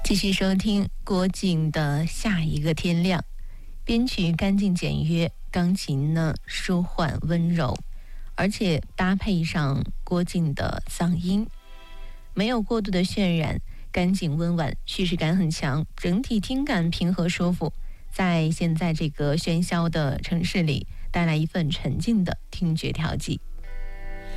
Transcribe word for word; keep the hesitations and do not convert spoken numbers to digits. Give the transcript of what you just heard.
继续收听郭靖的《下一个天亮》，编曲干净简约，钢琴呢舒缓温柔，而且搭配上郭靖的嗓音，没有过度的渲染，干净温婉，叙事感很强，整体听感平和舒服，在现在这个喧嚣的城市里带来一份沉静的听觉调剂。